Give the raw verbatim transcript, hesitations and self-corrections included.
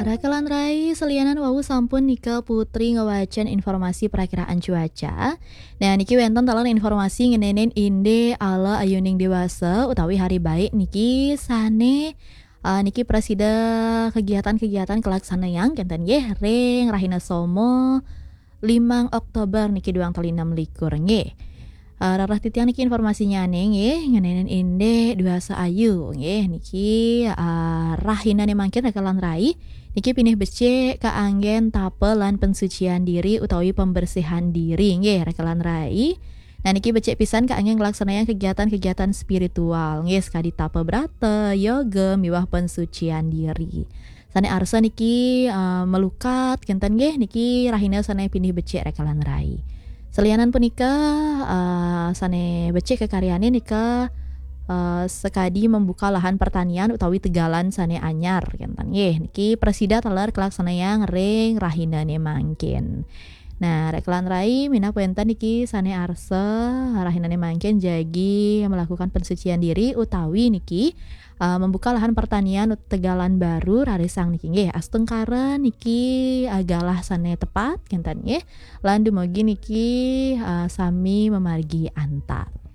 Rakalan rai selianan wau sampun Nika Putri ngewacen informasi perakiraan cuaca. Nah niki wenten talan informasi ngenenen inde ala ayuning dewasa utawi hari baik niki sane uh, niki presida kegiatan-kegiatan kelaksanaan kenten nggih ring Rahina Somo limang Oktober niki duang tali enam likur nggih. Uh, rarah titiang niki informasinya aneh nggih ngenenen inde duasa ayu nggih niki uh, rahina ne mangkin rekalan rai niki pinih becek kaanggen tapelan pensucian diri utawi pembersihan diri nggih rekalan rai. Nah niki becek pisan kaanggen ngelaksanayan kegiatan-kegiatan spiritual nggih sekadi tape brata, yoga, miwah pensucian diri. Sane arsa niki uh, melukat kenten nggih niki rahina sane pinih becek rekalan rai. Selianan punika uh, sane becek kekaryane nika uh, sekadi membuka lahan pertanian utawi tegalan sane anyar kenten nggih niki presida teler kelaksanaan ring rahinane mangkin. Nah reklan rai mina puenten niki sane arsa rahinane mangkin jagi melakukan pensucian diri utawi niki uh, membuka lahan pertanian tegalan baru rarisang niki nggih astengkara niki agalah sane tepat kenten nggih lan dumugi niki uh, sami memargi antar.